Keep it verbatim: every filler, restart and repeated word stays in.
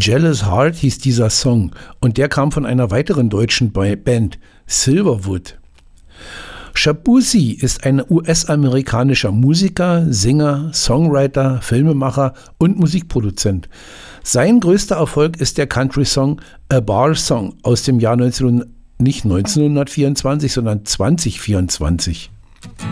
Jealous Heart hieß dieser Song und der kam von einer weiteren deutschen Band, Silverwood. Shaboozey ist ein U S-amerikanischer Musiker, Sänger, Songwriter, Filmemacher und Musikproduzent. Sein größter Erfolg ist der Country-Song A Bar Song aus dem Jahr neunzehn, nicht neunzehnhundertvierundzwanzig, sondern zwanzig vierundzwanzig.